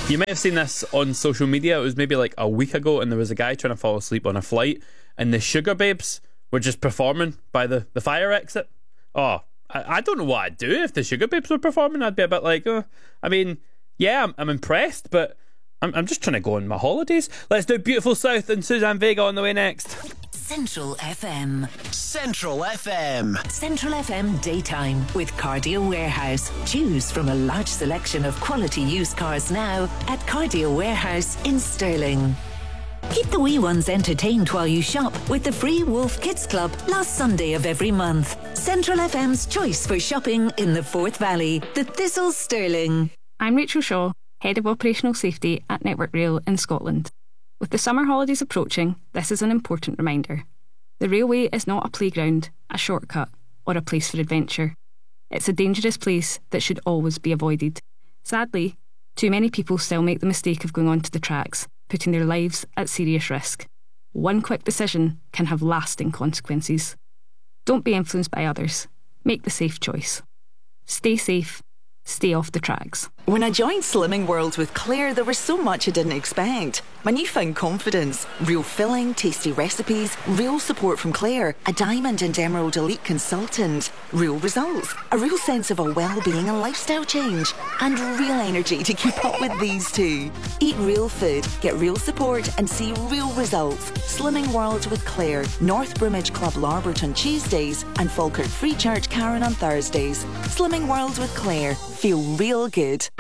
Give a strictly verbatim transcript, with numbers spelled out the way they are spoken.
You might have seen this on social media. It was maybe like a week ago, and there was a guy trying to fall asleep on a flight, and the Sugar Babes were just performing by the, the fire exit. Oh, I, I don't know what I'd do if the Sugar Babes were performing. I'd be a bit like, oh, I mean, yeah, I'm, I'm impressed, but I'm, I'm just trying to go on my holidays. Let's do Beautiful South and Suzanne Vega on the way next. Central F M. Central F M. Central F M Daytime with Cardio Warehouse. Choose from a large selection of quality used cars now at Cardio Warehouse in Stirling. Keep the wee ones entertained while you shop with the free Wolf Kids Club last Sunday of every month. Central F M's choice for shopping in the Forth Valley, the Thistle Stirling. I'm Rachel Shaw, Head of Operational Safety at Network Rail in Scotland. With the summer holidays approaching, this is an important reminder. The railway is not a playground, a shortcut, or a place for adventure. It's a dangerous place that should always be avoided. Sadly, too many people still make the mistake of going onto the tracks, putting their lives at serious risk. One quick decision can have lasting consequences. Don't be influenced by others. Make the safe choice. Stay safe. Stay off the tracks. When I joined Slimming World with Claire, there was so much I didn't expect. My newfound confidence, real filling, tasty recipes, real support from Claire, a Diamond and Emerald Elite consultant, real results, a real sense of a well-being and lifestyle change, and real energy to keep up with these two. Eat real food, get real support, and see real results. Slimming World with Claire, North Broomage Club Larbert on Tuesdays, and Falkirk Free Church Karen on Thursdays. Slimming World with Claire. Feel real good.